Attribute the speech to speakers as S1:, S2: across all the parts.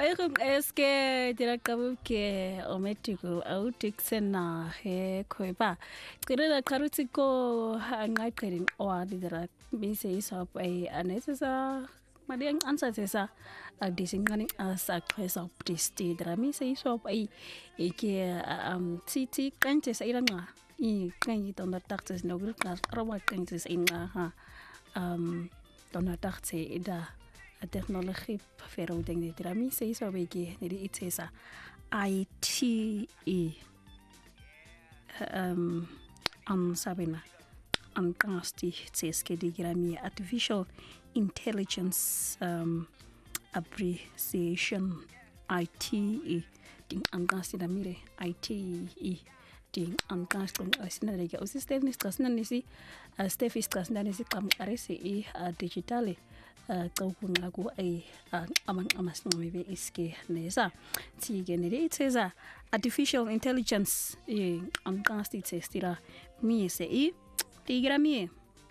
S1: Es que tira kabu ke ometiku autikena he koiba. Kira karutiko angaikirin or dira bise isop a anesa Madiang answer sesa disingani as a press of this dira mise isop a titi kanches iranga I kanyi tonda taxes no gilkas rawa kanches inga ha tonda taxe ida technology pero ding de drami se so bege ne di itesa IT sabena kasti tseske di grami artificial intelligence appreciation IT ding kasti da mire IT ding kasti asina de ga system ni strasna ni si Steph strasna ni si kam arese digitale Kaukungaku among amasnomi iske nesa tigenere iteza artificial intelligence angasti testira mi se tigra mi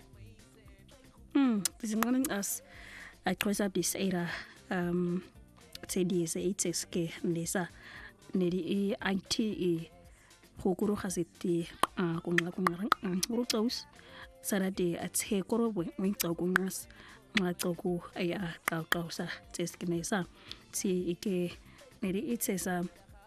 S1: this as I close up this era tedi se itseske nesa nedi IT hokuru khasiti kunga rutos sarade athe korobwe wintsokungas Matoku aya kausa teskinesa ti ike neri itesa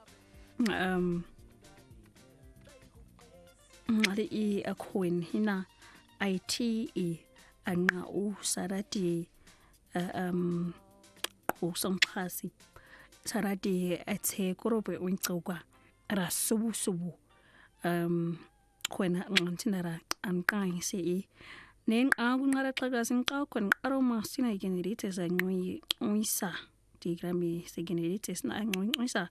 S1: mari akwin hina IT anga sarati usamphasi sarati athe korobe untsoka rasubu kwena ngantinara ankai se Neng ngara tagasin kon aroma sina generates ngui uisa digrami se generates na ngui uisa